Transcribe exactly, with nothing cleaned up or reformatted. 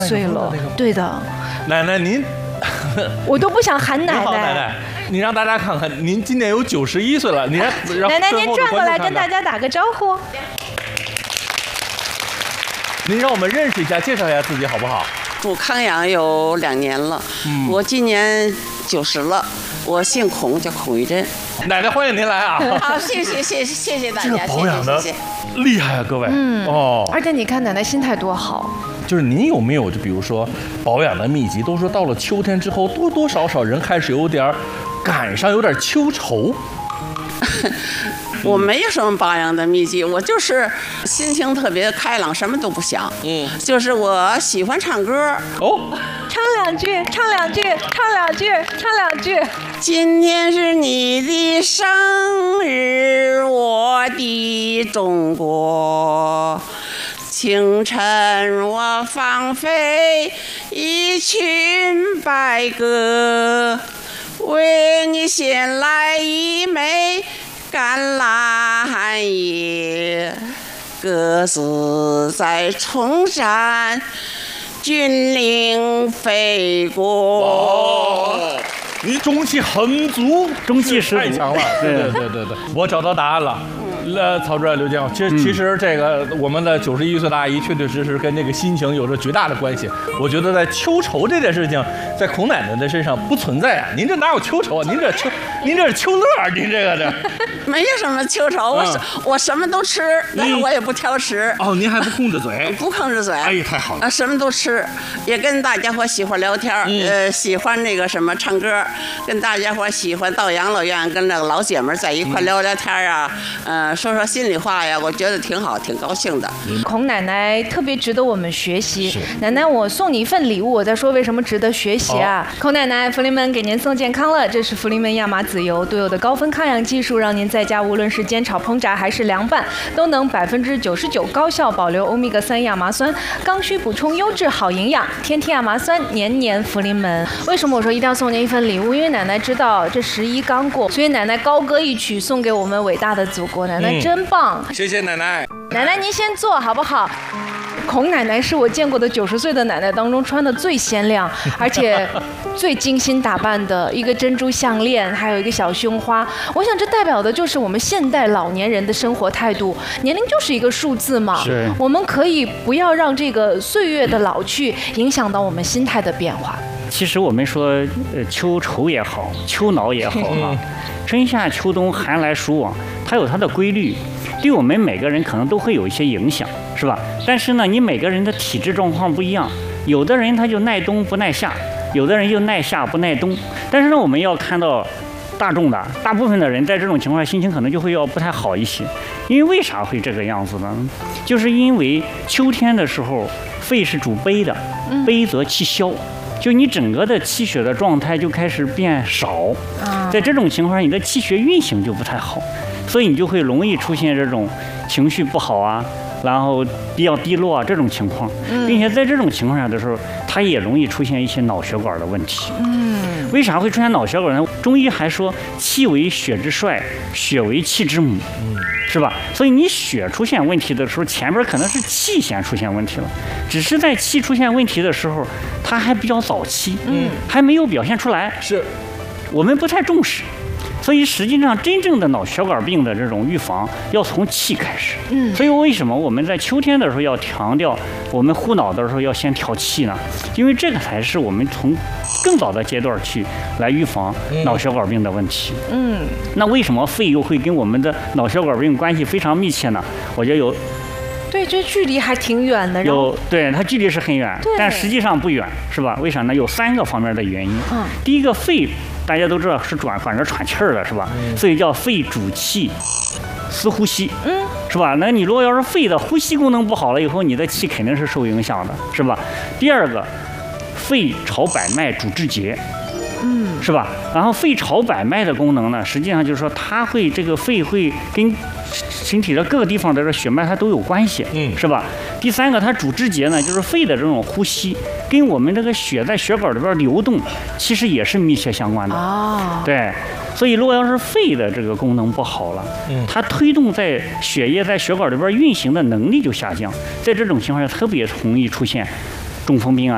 岁了，对的。 奶奶您， 我都不想喊奶奶。 你好，奶奶，你让大家看看，您今年有九十一岁了，你让奶奶您转过来跟大家打个招呼。 您让我们认识一下，介绍一下自己好不好？ 我康养有两年了，嗯、我今年九十了，我姓孔，叫孔玉珍。 奶奶欢迎您来啊！ 好，谢谢谢谢谢谢大家， 这保养的厉害啊，各位。 嗯哦， 而且你看奶奶心态多好。 就是您有没有就比如说保养的秘籍？都说到了秋天之后，多多少少人开始有点赶上有点秋愁。 我没有什么保养的秘籍，我就是心情特别开朗，什么都不想。嗯，就是我喜欢唱歌。 哦， 唱两句，唱两句，唱两句，唱两句。 今天是你的生日，我的中国。清晨我放飞一群白鸽，为你衔来一枚橄榄叶，鸽子在崇山峻岭飞过。 你中气很足， 中气十足， 太强了。对对对对对，我找到答案了。呃，曹主任、刘建，其实、嗯、其实这个我们的九十一岁的阿姨，确确实实跟这个心情有着绝大的关系。我觉得在秋愁这件事情，在孔奶奶的身上不存在啊。您这哪有秋愁啊？您这秋，您这是秋乐，您这个这没有什么秋愁，我、嗯、我什么都吃，但是我也不挑食。 哦，您还不控制嘴？ 不控制嘴。 哎呀，太好了。 啊，什么都吃，也跟大家伙喜欢聊天，嗯、呃，喜欢那个什么唱歌，跟大家伙喜欢到养老院跟那个老姐们在一块聊聊天啊，嗯、呃，说说心里话呀，我觉得挺好，挺高兴的。 孔奶奶特别值得我们学习。奶奶，我送你一份礼物，我在说为什么值得学习啊？哦、孔奶奶，福临门给您送健康乐，这是福临门亚麻籽油，独有的高分抗氧技术，让您在家无论是煎炒烹炸还是凉拌，都能百分之九十九高效保留欧米伽三亚麻酸，刚需补充优质好营养，天天亚麻酸，年年福临门。为什么我说一定要送您一份礼物？因为奶奶知道这十一刚过，所以奶奶高歌一曲送给我们伟大的祖国。奶奶真棒， 嗯、谢谢奶奶。 奶奶您先坐好不好？孔奶奶是我见过的九十岁的奶奶当中穿的最鲜亮，而且最精心打扮的，一个珍珠项链，还有一个小胸花。我想这代表的就是我们现代老年人的生活态度。年龄就是一个数字嘛， 是我们可以不要让这个岁月的老去影响到我们心态的变化。 其实我们说，呃，秋愁也好，秋恼也好啊，春夏秋冬寒来暑往，它有它的规律，对我们每个人可能都会有一些影响，是吧？但是呢，你每个人的体质状况不一样，有的人他就耐冬不耐夏，有的人就耐夏不耐冬。但是呢，我们要看到大众的大部分的人在这种情况下心情可能就会要不太好一些，因为为啥会这个样子呢？就是因为秋天的时候，肺是主悲的，悲则气消。就你整个的气血的状态就开始变少，在这种情况下，你的气血运行就不太好，所以你就会容易出现这种情绪不好啊，然后比较低落啊这种情况，并且在这种情况下的时候，它也容易出现一些脑血管的问题。嗯，为啥会出现脑血管呢？中医还说气为血之帅，血为气之母。嗯。是吧？所以你血出现问题的时候，前边可能是气先出现问题了，只是在气出现问题的时候，它还比较早期，嗯，还没有表现出来， 是我们不太重视。所以实际上，真正的脑血管病的这种预防要从气开始。嗯，所以为什么我们在秋天的时候要强调，我们护脑的时候要先调气呢？因为这个才是我们从更早的阶段去来预防脑血管病的问题。嗯，那为什么肺又会跟我们的脑血管病关系非常密切呢？我觉得有。 对，这距离还挺远的。 有，对，它距离是很远，但实际上不远，是吧？为啥呢？有三个方面的原因。嗯，第一个肺。大家都知道是转管着喘气儿的，是吧？嗯、所以叫肺主气，司呼吸，嗯，是吧？那你如果要是肺的呼吸功能不好了以后，你的气肯定是受影响的，是吧？第二个，肺朝百脉主志节，嗯，是吧？然后肺朝百脉的功能呢，实际上就是说它会这个肺会跟身体的各个地方的这血脉它都有关系，嗯，是吧？第三个，它主志节呢，就是肺的这种呼吸跟我们这个血在血管里边流动，其实也是密切相关的。哦，对，所以如果要是肺的这个功能不好了，嗯，它推动在血液在血管里边运行的能力就下降，在这种情况下特别容易出现中风病啊。